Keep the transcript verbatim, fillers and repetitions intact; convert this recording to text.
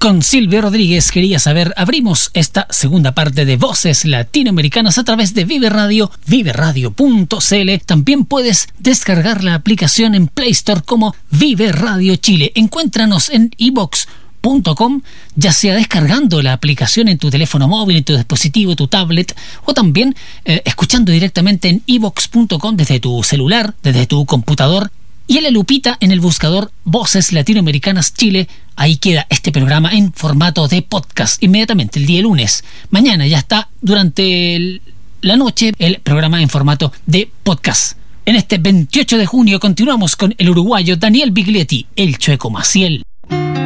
con Silvio Rodríguez. Quería saber, abrimos esta segunda parte de Voces Latinoamericanas a través de Vive Radio, vive radio punto c l. También puedes descargar la aplicación en Play Store como Vive Radio Chile. Encuéntranos en i vox punto com, ya sea descargando la aplicación en tu teléfono móvil, en tu dispositivo, tu tablet, o también eh, escuchando directamente en i vox punto com desde tu celular, desde tu computador, y en la lupita en el buscador Voces Latinoamericanas Chile. Ahí queda este programa en formato de podcast inmediatamente el día lunes. Mañana ya está durante el, la noche el programa en formato de podcast. En este veintiocho de junio continuamos con el uruguayo Daniel Biglietti, el Chueco Maciel.